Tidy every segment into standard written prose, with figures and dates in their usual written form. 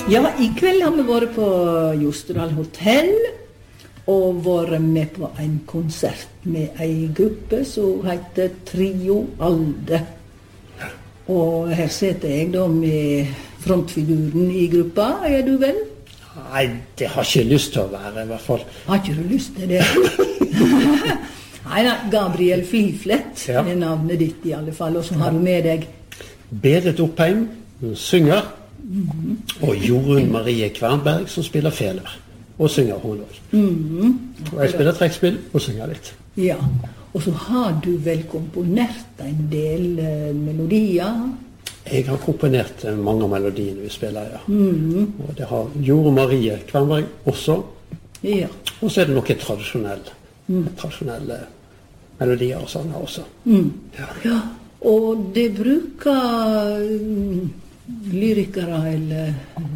Ja, i kveld har vi vært på Jostedal Hotel og vært med på en konsert med en gruppe som heter Trio Alde. Og her sitter jeg da med frontfiguren i gruppa, du vel? Nei, det har ikke lyst til å være i hvert fall. Har ikke du lyst til det? Nei da, Gabriel Fliflet er navnet ditt i alle fall, og så har du med deg Berit Oppheim, hun synger, og Jorunn Marie Kvernberg som spiller feler, og synger hun også. Og jeg spiller trekkspill og synger litt. Ja, og så har du vel komponert en del melodier? Jeg har komponert mange av melodiene vi spiller, ja. Og det har Jorunn Marie Kvernberg også. Ja. Og så er det noen tradisjonelle melodier og sanger også. Ja, og det bruker lyrikere eller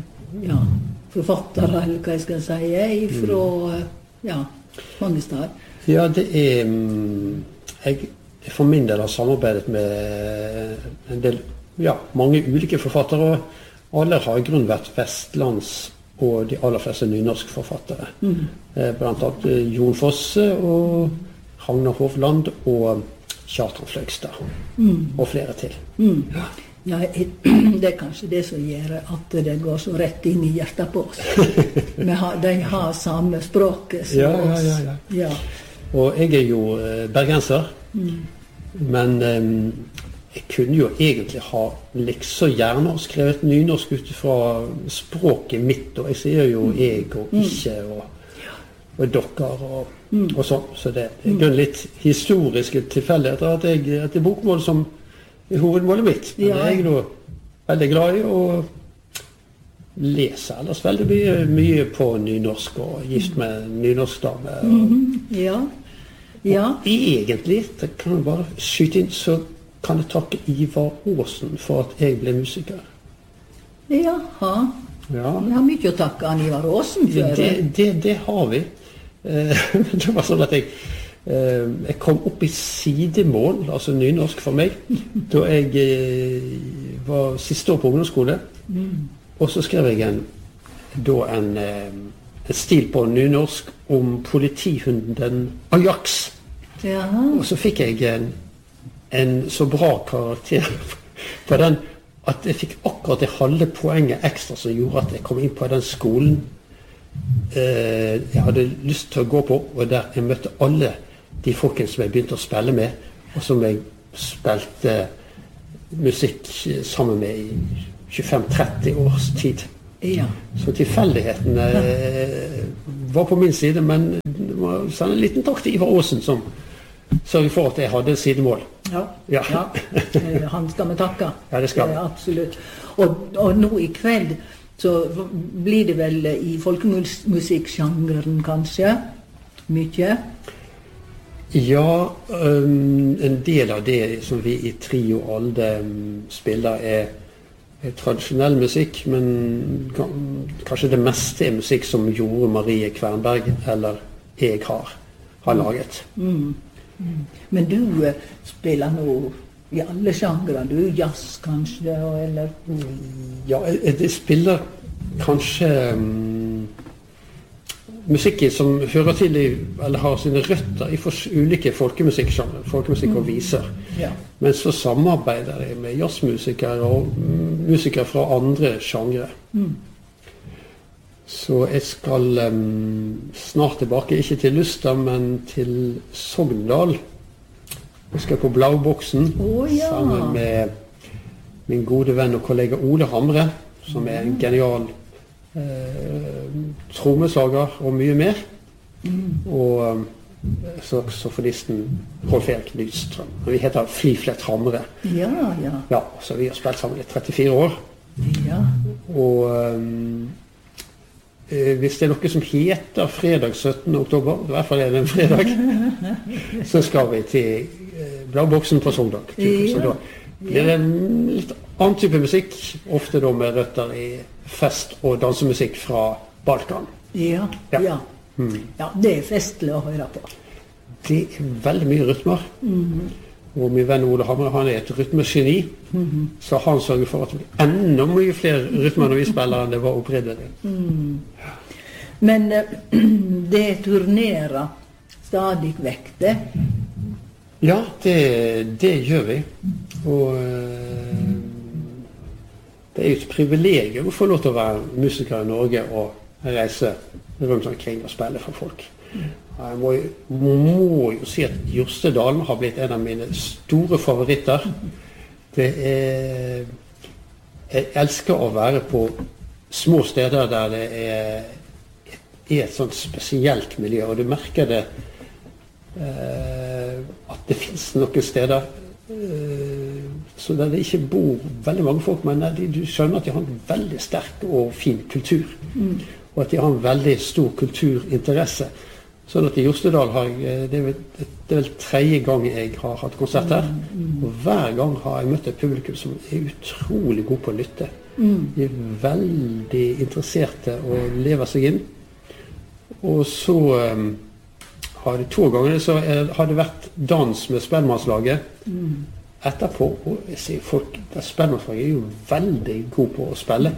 forfattere, eller hva jeg skal si, fra mange steder. Ja, det er jeg for min del har samarbeidet med en del, mange ulike forfattere, og alle har i grunnen vært vestlands og de aller fleste nynorsk forfattere. Blant annet Jon Fosse og Ragnar Hovland og Kjartan Fløgstad og flere til. Ja, det er kanskje det som gjør at det går så rett inn i hjertet på oss. De har samme språket som oss. Ja. Og jeg er jo bergenser, men jeg kunne jo egentlig ha liksom gjerne skrevet nynorsk ut fra språket mitt, og jeg sier jo jeg og ikke og dere og sånn. Så det er litt historiske tilfeldigheter at det er bokmål som er hovedmålet mitt. Men det er jeg nå veldig glad i, og leser ellers veldig mye på nynorsk, og gift med nynorskdame. Og egentlig, det kan jeg bare skyte inn, så kan jeg takke Ivar Aasen for at jeg ble musiker. Jaha. Ja. Vi har mye å takke an Ivar Aasen for. Det har vi. Det var sånn at jeg kom opp i sidemål, altså nynorsk for meg, da jeg var siste år på ungdomsskole. Og så skrev jeg en stil på nynorsk om politihunden Ajax. Og så fikk jeg en så bra karakter på den at jeg fikk akkurat det halve poenget ekstra som gjorde at jeg kom inn på den skolen jeg hadde lyst til å gå på, og der jeg møtte alle de folkene som jeg begynte å spille med, og som jeg spilte musikk sammen med i 25-30 års tid. Så tilfeldighetene var på min side, men det var en liten takk til Ivar Aasen som sørget for at jeg hadde sidemål. Ja. Han skal vi takke. Ja, det skal vi. Absolutt. Og nå i kveld så blir det vel i folkemusikksjangeren kanskje mye? Ja, en del av det som vi i Trio Alde spiller er tradisjonell musikk, men kanskje det meste er musikk som Jorunn Marie Kvernberg eller jeg har laget. Men du spiller nå i alle sjangre, du jazz kanskje, eller? Ja, jeg spiller kanskje musikk som hører til eller har sine røtter i ulike folkemusikksjangre, folkemusikk og viser. Men så samarbeider jeg med jazzmusikere og musikere fra andre sjangre. Så jeg skal snart tilbake, ikke til Luster, men til Sogndal. Jeg skal på Blauboksen sammen med min gode venn og kollega Ole Hamre, som er en genial trommeslager og mye mer. Og saksofonisten Rolf Erik Nystrøm. Vi heter Fliflet Hamre. Ja, så vi har spilt sammen i 34 år. Og hvis det er noe som heter fredag 17. oktober, i hvert fall er det en fredag, så skal vi til Blauboksen på Sogndal. Så da blir det en litt annen type musikk, ofte da med røtter i fest- og dansemusikk fra Balkan. Ja, det er festlig å høre på. Det er veldig mye rytmer. Og min venn Ole Hamre, han et rytmegeni, så han sørger for at det blir enda mye flere rytmer når vi spiller enn det var opprinnelig. Men det turnerer stadig vekk, det? Ja, det gjør vi. Og det jo et privilegium å få lov til å være musiker i Norge og reise rundt omkring og spille for folk. Jeg må jo si at Jostedalen har blitt en av mine store favoritter. Jeg elsker å være på små steder der det et sånt spesielt miljø, og du merker det at det finnes noen steder så der det ikke bor veldig mange folk, men du skjønner at de har en veldig sterk og fin kultur, og at de har en veldig stor kulturinteresse. Sånn at i Jostedal det vel 3. gang jeg har hatt konsert her, og hver gang har jeg møtt et publikum som utrolig god på å lytte. De veldig interesserte og lever seg inn. Og så har det 2 ganger så har det vært dans med Spellemannslaget etterpå, og jeg sier folk, Spellemannslaget jo veldig god på å spille,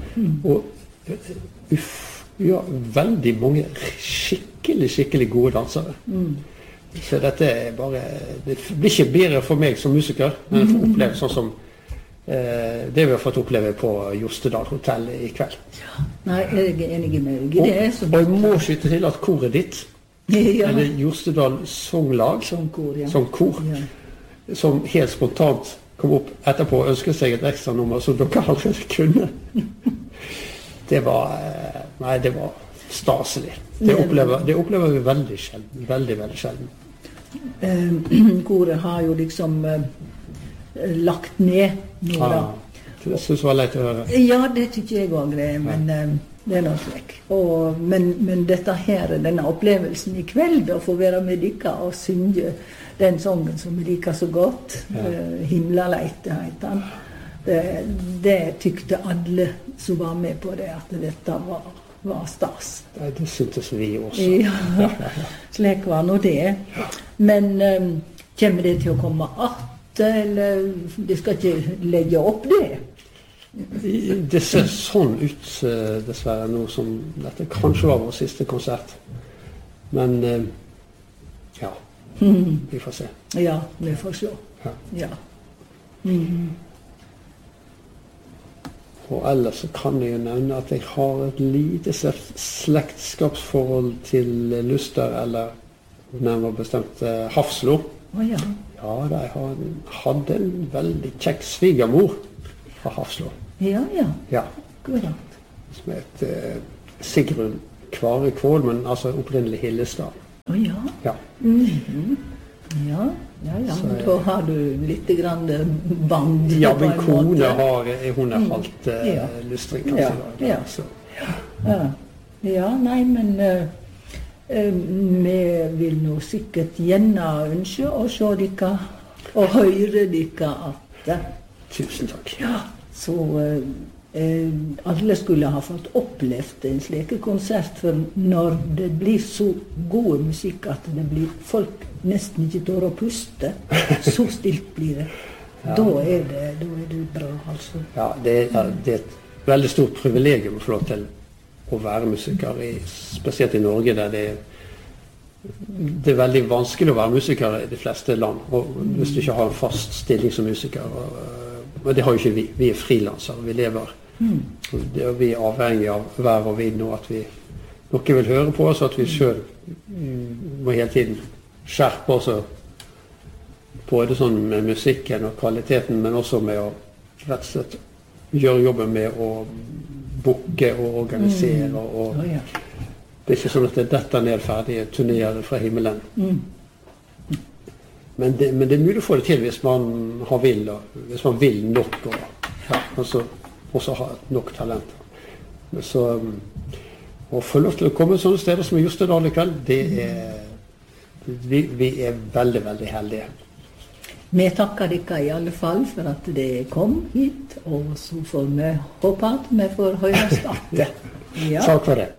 og ja, veldig mange skikkelig gode dansere. Så dette bare, det blir ikke bedre for meg som musiker, men jeg får oppleve sånn som det vi har fått oppleve på Jostedal Hotel i kveld. Ja, nei, jeg enig med deg. Og jeg må skyte til at koret ditt, eller Jostedal Songlag, som kor, som helt spontant kom opp etterpå og ønsket seg et ekstra nummer som dere allerede kunne. Det var staselig. Det opplever vi veldig sjelden. Veldig sjelden. Koret har jo liksom lagt ned nå da. Det synes jeg var leit å høre. Ja, det tykker jeg også, men det noe slik. Men dette her, denne opplevelsen i kveld, å få være med dere og synge den sangen som vi liker så godt, Himlaleite heter den. Det tykte alle som var med på det, at dette var stas. Det syntes vi også. Ja, slik var nå det. Men kommer det til å komme eller de skal ikke legge opp det? Det ser sånn ut, dessverre, nå som dette kanskje var vår siste konsert. Men ja, vi får se. Ja, vi får se. Ja. Og ellers så kan jeg jo nevne at jeg har et lite slektskapsforhold til Luster, eller nærmere bestemt Hafslo. Ja. Ja, jeg hadde en veldig kjekk svigermor fra Hafslo. Ja. Akkurat. Som het Sigrun Kvare Kvål, men altså opprinnelig Hillestad. Ja. Ja, da har du litt grann band. Ja, min kone hun halvt lystring, kanskje. Ja, nei, men vi vil nå sikkert gjerne ønske å se dere og høre dere at. Tusen takk. Ja, så alle skulle ha fått opplevd en slik konsert, for når det blir så god musikk at det blir folk nesten ikke tør å puste, så stilt blir det. Da er det bra, altså. Ja, det er et veldig stort privilegium å få lov til å være musiker, spesielt i Norge, der det er veldig vanskelig å være musiker i de fleste land, og hvis du ikke har en fast stilling som musiker. Og det har jo ikke vi. Vi er frilansere, vi lever. Vi er avhengig av vær og vind, og at noen vil høre på oss, at vi selv må hele tiden skjerpe oss, både sånn med musikken og kvaliteten, men også med å rett og slett gjøre jobben med å booke og organisere. Det er ikke sånn at det detter ned ferdige turnerer fra himmelen. Men det er mulig å få det til hvis man hvis man vil nok, og også ha nok talent. Så å få lov til å komme sånne steder som i Jostedal i kveld, vi er veldig, veldig heldige. Vi takker dere i alle fall for at det kom hit, og så får vi håpe at vi får høre starten. Takk for det.